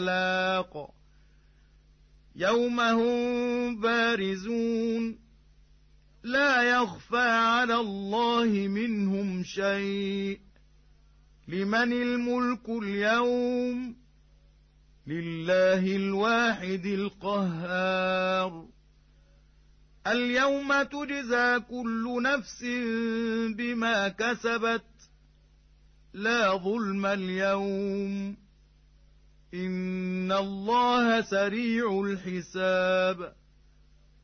الطلاق يوم هم بارزون لا يخفى على الله منهم شيء لمن الملك اليوم لله الواحد القهار اليوم تجزى كل نفس بما كسبت لا ظلم اليوم إن الله سريع الحساب